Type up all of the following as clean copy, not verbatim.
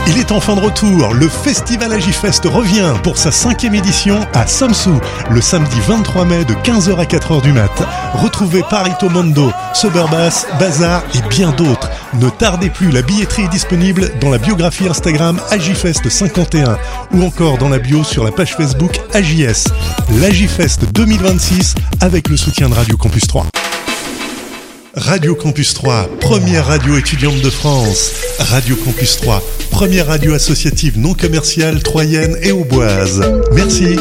Il est enfin de retour, le Festival Agifest revient pour sa 5e édition à Samsou, le samedi 23 mai de 15h à 4h du mat. Retrouvez Parito Mondo, Soberbas, Bazar et bien d'autres. Ne tardez plus, la billetterie est disponible dans la biographie Instagram Agifest 51 ou encore dans la bio sur la page Facebook AJS. L'Agifest 2026 avec le soutien de Radio Campus 3. Radio Campus 3, première radio étudiante de France. Radio Campus 3, première radio associative non commerciale troyenne et auboise. Merci.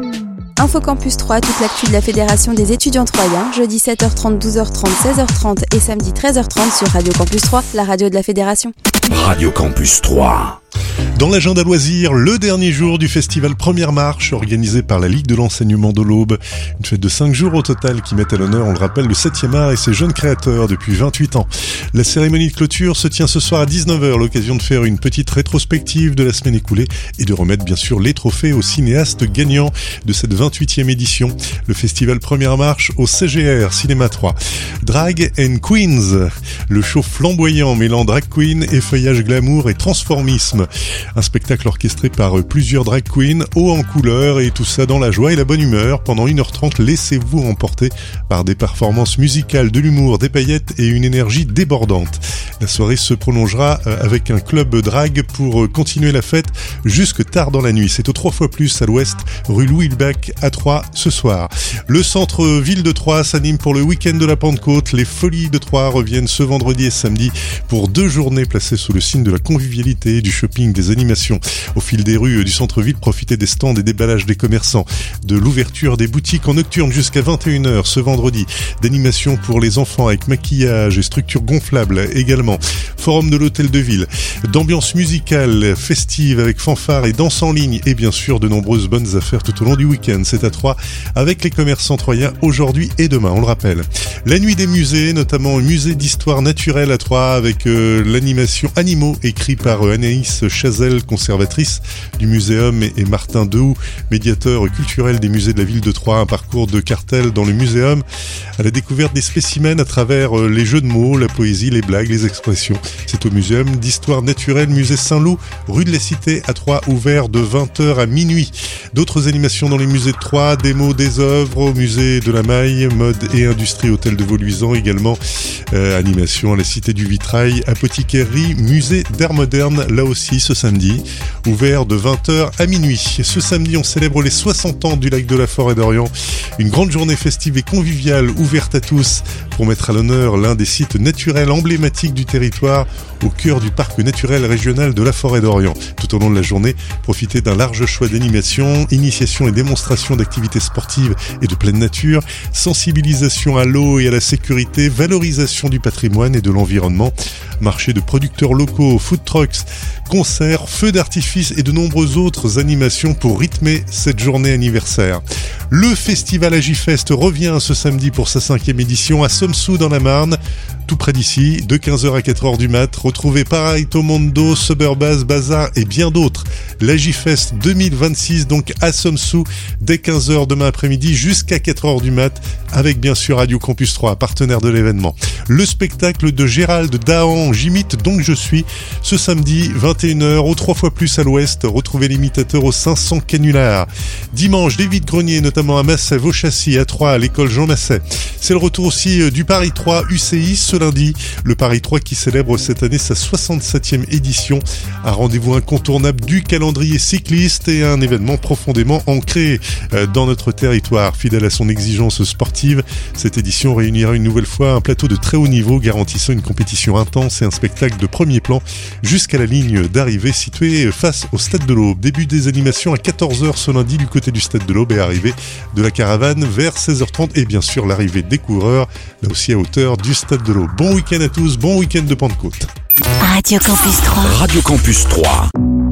Info Campus 3, toute l'actu de la Fédération des étudiants troyens, jeudi 7h30, 12h30, 16h30 et samedi 13h30 sur Radio Campus 3, la radio de la Fédération. Radio Campus 3. Dans l'agenda loisirs, le dernier jour du festival Première Marche, organisé par la Ligue de l'enseignement de l'Aube. Une fête de 5 jours au total qui met à l'honneur, on le rappelle, le 7e art et ses jeunes créateurs depuis 28 ans. La cérémonie de clôture se tient ce soir à 19h, l'occasion de faire une petite rétrospective de la semaine écoulée et de remettre bien sûr les trophées aux cinéastes gagnants de cette 28e édition. Le festival Première Marche au CGR Cinéma 3. Drag and Queens, le show flamboyant mêlant drag queen, effeuillage glamour et transformisme. Un spectacle orchestré par plusieurs drag queens, haut en couleur et tout ça dans la joie et la bonne humeur. Pendant 1h30, laissez-vous emporter par des performances musicales, de l'humour, des paillettes et une énergie débordante. La soirée se prolongera avec un club drag pour continuer la fête jusque tard dans la nuit. C'est au 3 fois plus à l'ouest, rue Louis Ilbach à Troyes ce soir. Le centre-ville de Troyes s'anime pour le week-end de la Pentecôte. Les Folies de Troyes reviennent ce vendredi et samedi pour 2 journées placées sous le signe de la convivialité, du shopping, des animations. Au fil des rues du centre-ville, profitez des stands et déballages des commerçants, de l'ouverture des boutiques en nocturne jusqu'à 21h ce vendredi, d'animations pour les enfants avec maquillage et structures gonflables également, forum de l'hôtel de ville, d'ambiance musicale festive avec fanfare et danse en ligne et bien sûr de nombreuses bonnes affaires tout au long du week-end. C'est à Troyes avec les commerçants troyens aujourd'hui et demain, on le rappelle. La nuit des musées, notamment un musée d'histoire naturelle à Troyes avec l'animation Animaux écrit par Anaïs Chazelle, conservatrice du muséum, et Martin Dehoux, médiateur culturel des musées de la ville de Troyes. Un parcours de cartel dans le muséum à la découverte des spécimens à travers les jeux de mots, la poésie, les blagues, les expressions. C'est au muséum d'histoire naturelle, musée Saint-Loup, rue de la Cité à Troyes, ouvert de 20h à minuit. D'autres animations dans les musées de Troyes, démos des œuvres au musée de la Maille, mode et industrie, hôtel de Vauluisan également, animation à la Cité du Vitrail, apothicaire-rie, musée d'art moderne, là aussi ce samedi, ouvert de 20h à minuit. Ce samedi, on célèbre les 60 ans du lac de la Forêt d'Orient. Une grande journée festive et conviviale ouverte à tous pour mettre à l'honneur l'un des sites naturels emblématiques du territoire au cœur du parc naturel régional de la Forêt d'Orient. Tout au long de la journée, profitez d'un large choix d'animations, initiations et démonstrations d'activités sportives et de pleine nature, sensibilisation à l'eau et à la sécurité, valorisation du patrimoine et de l'environnement, marché de producteurs locaux, food trucks, concerts, feux d'artifice et de nombreuses autres animations pour rythmer cette journée anniversaire. Le festival Agifest revient ce samedi pour sa 5e édition à Samsou dans la Marne, tout près d'ici, de 15h à 4h du mat. Retrouvez Parito Mondo, Soberbas, Bazar et bien d'autres. L'Agifest 2026 donc à Samsou dès 15h demain après-midi jusqu'à 4h du mat avec bien sûr Radio Campus 3, partenaire de l'événement. Le spectacle de Gérald Dahan, J'imite donc je suis, ce samedi 21h au 3 fois plus à l'ouest. Retrouvez l'imitateur au 500 canulars. Dimanche, des vides-greniers notamment à Massey, Vauchassis, à Troyes, à l'école Jean Massey. C'est le retour aussi du Paris 3 UCI ce lundi. Le Paris 3 qui célèbre cette année sa 67e édition. Un rendez-vous incontournable du calendrier cycliste et un événement profondément ancré dans notre territoire. Fidèle à son exigence sportive, cette édition réunira une nouvelle fois un plateau de très haut niveau garantissant une compétition intense et un spectacle de premier plan jusqu'à la ligne d'arrivée située face au Stade de l'Aube. Début des animations à 14h ce lundi du côté du Stade de l'Aube et arrivée de la caravane vers 16h30 et bien sûr l'arrivée des coureurs là aussi à hauteur du Stade de l'Aube. Bon week-end à tous, bon week-end de Pentecôte. Radio Campus 3. Radio Campus 3.